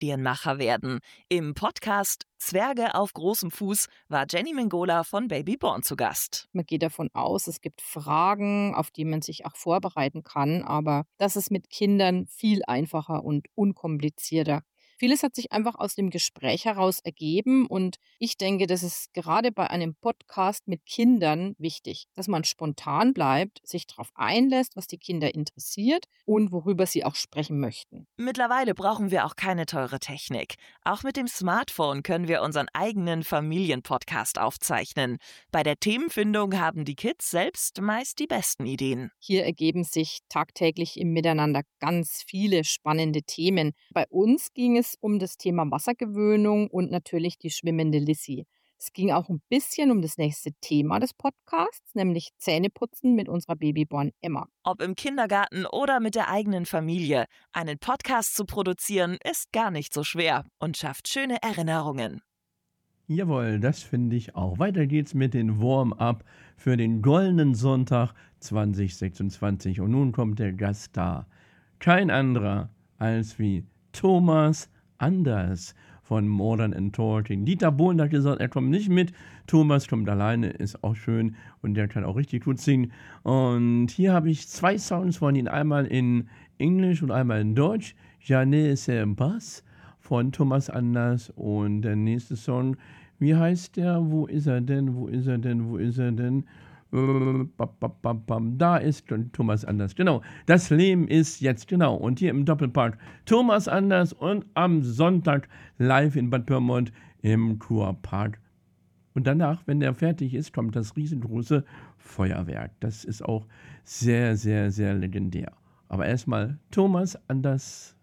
Medienmacher werden. Im Podcast Zwerge auf großem Fuß war Jenny Mengola von Babyborn zu Gast. Man geht davon aus, es gibt Fragen, auf die man sich auch vorbereiten kann, aber das ist mit Kindern viel einfacher und unkomplizierter. Vieles hat sich einfach aus dem Gespräch heraus ergeben und ich denke, das ist gerade bei einem Podcast mit Kindern wichtig, dass man spontan bleibt, sich darauf einlässt, was die Kinder interessiert und worüber sie auch sprechen möchten. Mittlerweile brauchen wir auch keine teure Technik. Auch mit dem Smartphone können wir unseren eigenen Familienpodcast aufzeichnen. Bei der Themenfindung haben die Kids selbst meist die besten Ideen. Hier ergeben sich tagtäglich im Miteinander ganz viele spannende Themen. Bei uns ging es um das Thema Wassergewöhnung und natürlich die schwimmende Lissy. Es ging auch ein bisschen um das nächste Thema des Podcasts, nämlich Zähneputzen mit unserer Babyborn Emma. Ob im Kindergarten oder mit der eigenen Familie, einen Podcast zu produzieren ist gar nicht so schwer und schafft schöne Erinnerungen. Jawohl, das finde ich auch. Weiter geht's mit den Warm-up für den goldenen Sonntag 2026. Und nun kommt der Gaststar. Kein anderer als wie Thomas Anders von Modern and Talking. Dieter Bohlen hat gesagt, er kommt nicht mit. Thomas kommt alleine, ist auch schön und der kann auch richtig gut singen. Und hier habe ich 2 Songs von ihm, einmal in Englisch und einmal in Deutsch. Janet c'est un Bass von Thomas Anders und der nächste Song, wie heißt der? Wo ist er denn? Wo ist er denn? Wo ist er denn? Da ist Thomas Anders. Genau. Das Leben ist jetzt. Genau. Und hier im Doppelpark Thomas Anders und am Sonntag live in Bad Pyrmont im Kurpark. Und danach, wenn der fertig ist, kommt das riesengroße Feuerwerk. Das ist auch sehr, sehr, sehr legendär. Aber erstmal Thomas Anders.